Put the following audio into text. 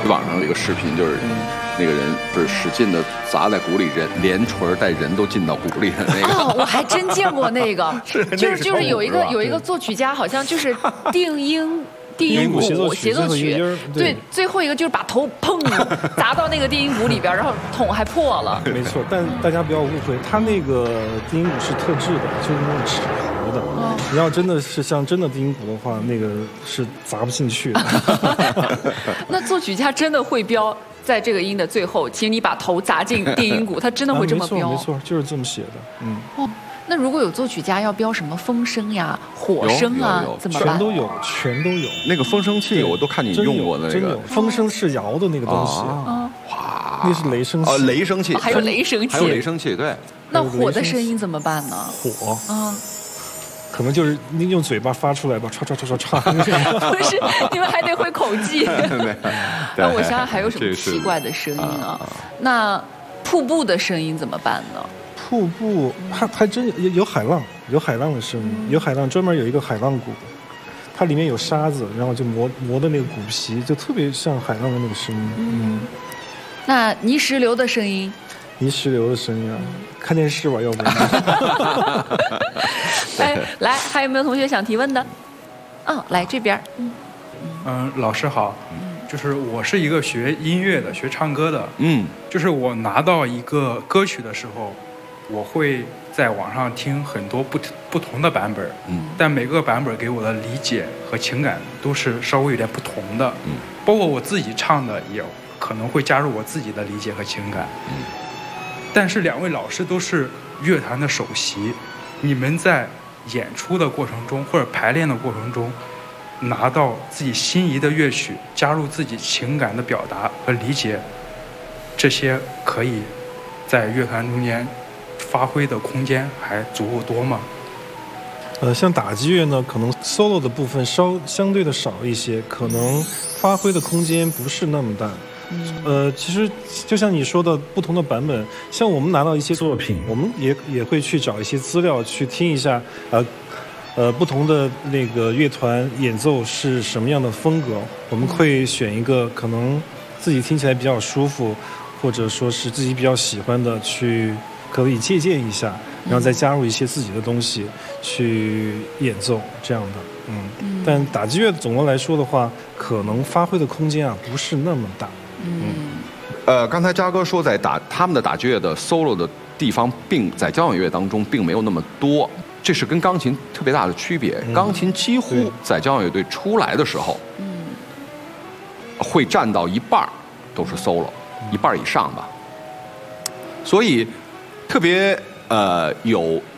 网上有一个视频，就是那个人不是使劲的砸在鼓里，连锤带人都进到鼓里的那个。 哦，我还真见过那个，就是有一个作曲家，好像就是定音鼓协奏曲，对，最后一个就是把头砰砸到那个定音鼓里边，然后桶还破了。 没错，但大家不要误会，他那个定音鼓是特制的，就是那种纸糊的。你要真的是像真的定音鼓的话，那个是砸不进去的。 那作曲家真的会标，在这个音的最后，请你把头砸进定音鼓，他真的会这么标？ 没错，就是这么写的。 哦，那如果有作曲家要标什么风声呀、火声啊，怎么办？ 全都有。 那个风声器我都看你用过的那个。 风声是摇的那个东西。哇，那是雷声器。 雷声器， 还有雷声器， 还有雷声器，对。 那火的声音怎么办呢？ 火可能就是你用嘴巴发出来吧，唰唰唰唰唰。 不是，你们还得会口技。那我想想还有什么奇怪的声音啊？那瀑布的声音怎么办呢？ 瀑布还真有海浪，有海浪的声音，有海浪，专门有一个海浪鼓，它里面有沙子，然后就磨的那个鼓皮，就特别像海浪的那个声音。 那泥石流的声音？ 泥石流的声音啊，看电视吧，要不然。 哎，来，还有没有同学想提问的？来这边。 老师好。就是我是一个学音乐的，学唱歌的。就是我拿到一个歌曲的时候，我会在网上听很多不同的版本。但每个版本给我的理解和情感都是稍微有点不同的。包括我自己唱的也可能会加入我自己的理解和情感。但是两位老师都是乐坛的首席，你们在演出的过程中或者排练的过程中，拿到自己心仪的乐曲，加入自己情感的表达和理解，这些可以在乐团中间发挥的空间还足够多吗？ 像打击乐呢，可能 solo 的部分相对的少一些，可能发挥的空间不是那么大。其实就像你说的，不同的版本，像我们拿到一些作品，我们也会去找一些资料去听一下，不同的那个乐团演奏是什么样的风格，我们会选一个可能自己听起来比较舒服，或者说是自己比较喜欢的，去可以借鉴一下，然后再加入一些自己的东西去演奏这样的。但打击乐总的来说的话，可能发挥的空间不是那么大。 刚才嘉哥说他们的打击乐的 solo 的地方在交响乐当中并没有那么多，这是跟钢琴特别大的区别。钢琴几乎在交响乐队出来的时候，会占到一半都是 solo，一半以上吧。所以特别有